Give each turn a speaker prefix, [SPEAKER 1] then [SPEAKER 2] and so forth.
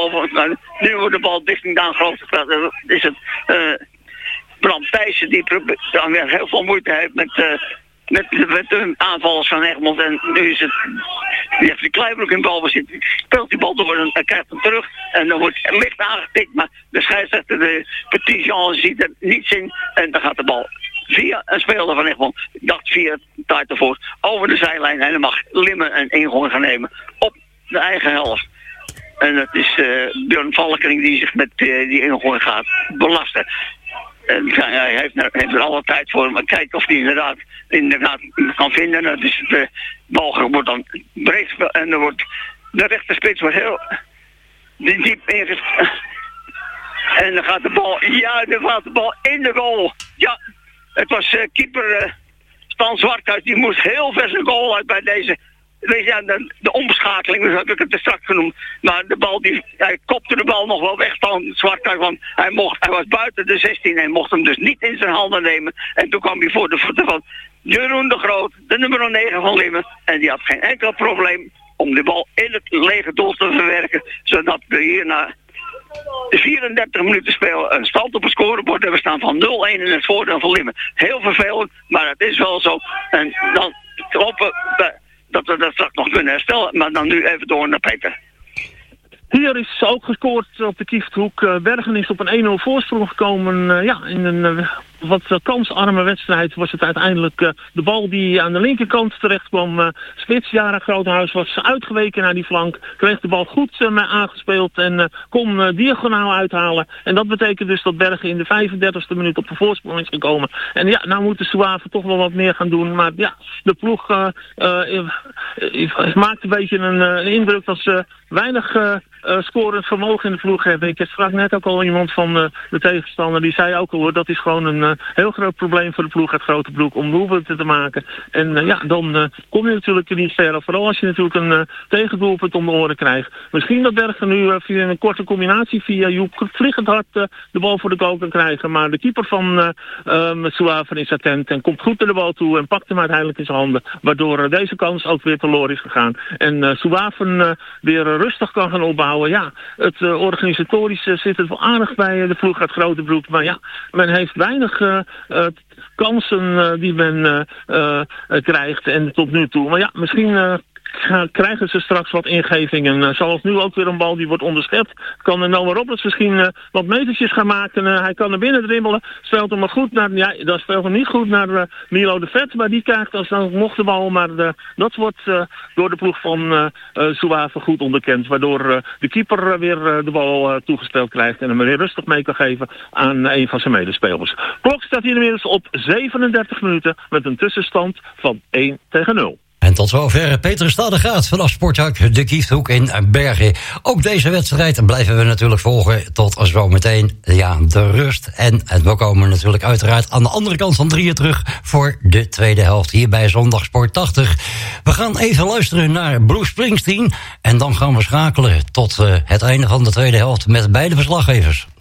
[SPEAKER 1] boven. Nu wordt de bal richting Daan Groot gespeeld. Dan is het Bram Thijssen die dan weer heel veel moeite heeft met de aanvallers van Egmond. En nu is het Jeffrey Kleibroek in balbezit. Speelt die bal door en krijgt hem terug. En dan wordt licht aangetikt. Maar de scheidsrechter, de Petit Jean, ziet er niets in. En dan gaat de bal via een speler van Egmond. Dacht via tijd ervoor over de zijlijn. En dan mag Limmen een ingooi gaan nemen op de eigen helft. En dat is Björn Valkering die zich met die ingooi gaat belasten. En hij heeft er alle tijd voor. Maar kijken of hij inderdaad kan vinden. Dat is het bal wordt dan breed en er wordt de rechterspits wordt heel diep ingezet. En dan gaat de bal in de goal. Ja, het was keeper Stan Zwarthuis. Die moest heel ver zijn goal uit bij deze. Ja, de omschakeling, dus heb ik het er straks genoemd. Maar de bal, hij kopte de bal nog wel weg van Zwarthuis, want hij was buiten de 16 en mocht hem dus niet in zijn handen nemen. En toen kwam hij voor de voeten van Jeroen de Groot, de nummer 9 van Limmen. En die had geen enkel probleem om de bal in het lege doel te verwerken, zodat we hier na de 34 minuten spelen een stand op het scorebord hebben staan van 0-1 in het voordeel van Limmen. Heel vervelend, maar het is wel zo. En dan hopen dat we dat straks nog kunnen herstellen. Maar dan nu even door naar Peter.
[SPEAKER 2] Hier is ook gescoord op de Kiefthoek. Bergen is op een 1-0 voorsprong gekomen. In een wat kansarme wedstrijd was het uiteindelijk de bal die aan de linkerkant terecht kwam. Spits Jara Groothuis was uitgeweken naar die flank. Kreeg de bal goed aangespeeld en kon diagonaal uithalen. En dat betekent dus dat Bergen in de 35e minuut op de voorsprong is gekomen. En ja, nou moet de Zouave toch wel wat meer gaan doen. Maar ja, de ploeg maakt een beetje een indruk dat ze weinig scorend vermogen in de ploeg hebben. Ik sprak net ook al iemand van de tegenstander. Die zei ook al, dat is gewoon een heel groot probleem voor de ploeg, het grote ploeg, om doelpunten te maken. En dan kom je natuurlijk niet ver. Vooral als je natuurlijk een tegendoelpunt om de oren krijgt. Misschien dat Bergen nu via een korte combinatie via Joep vliegend hard de bal voor de goal kan krijgen. Maar de keeper van Zouave is attent en komt goed naar de bal toe en pakt hem uiteindelijk in zijn handen. Waardoor deze kans ook weer verloren is gegaan. En Zouave weer rustig kan gaan opbouwen. Ja, het organisatorische zit het wel aardig bij de ploeg uit Grotebroek. Maar ja, men heeft weinig kansen die men krijgt en tot nu toe. Maar ja, misschien krijgen ze straks wat ingevingen. Zoals nu ook weer een bal die wordt onderschept. Kan Noah Roberts misschien wat metertjes gaan maken. Hij kan naar binnen dribbelen. Speelt hem maar goed naar... Ja, dat speelt hem niet goed naar Milo de Vet. Maar die krijgt alsnog nog de bal. Maar dat wordt door de ploeg van Zouave goed onderkend. Waardoor de keeper weer de bal toegespeeld krijgt. En hem weer rustig mee kan geven aan een van zijn medespelers. Klok staat hier inmiddels op 37 minuten. Met een tussenstand van 1-0.
[SPEAKER 3] En tot zover Peter Stadegaard vanaf Sporthak de Kiefthoek in Bergen. Ook deze wedstrijd blijven we natuurlijk volgen tot zometeen de rust. En we komen natuurlijk uiteraard aan de andere kant van drieën terug voor de tweede helft hier bij Zondagsport 80. We gaan even luisteren naar Bruce Springsteen en dan gaan we schakelen tot het einde van de tweede helft met beide verslaggevers.